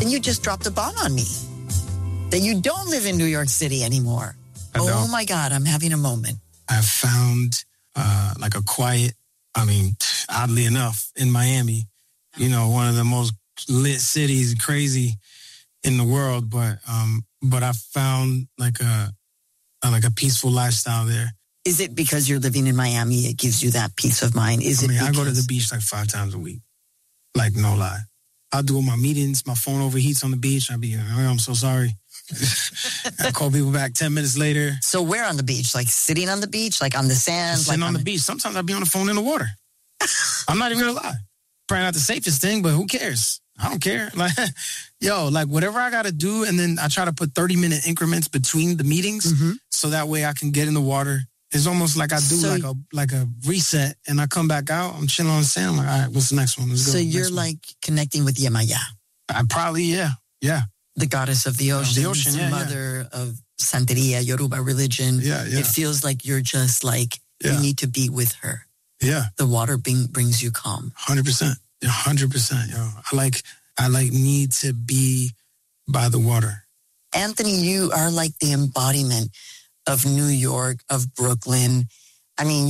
then you just dropped a bomb on me. That you don't live in New York City anymore. Oh my God, I'm having a moment. I found like a quiet, oddly enough, in Miami, one of the most lit cities, crazy in the world. But I found like a peaceful lifestyle there. Is it because you're living in Miami, it gives you that peace of mind? I go to the beach like 5 times a week. Like, no lie. I'll do all my meetings. My phone overheats on the beach. I'm so sorry. I call people back 10 minutes later. So where on the beach? Like sitting on the beach? Like on the sand? Sitting on the beach. Sometimes I'll be on the phone in the water. I'm not even going to lie. Probably not the safest thing, but who cares? I don't care. Like, whatever I got to do. And then I try to put 30-minute increments between the meetings. So that way I can get in the water. It's almost like I do like a reset, and I come back out. I'm chilling on the sand. I'm like, all right, what's the next one? Let's go. So you're like connecting with Yemaya. I probably, yeah. The goddess of the ocean. Mother of Santeria, Yoruba religion. Yeah. It feels like you're just like, you need to be with her. Yeah. The water brings you calm. 100%. 100%, yo. I need to be by the water. Anthony, you are like the embodiment of New York, of Brooklyn. I mean,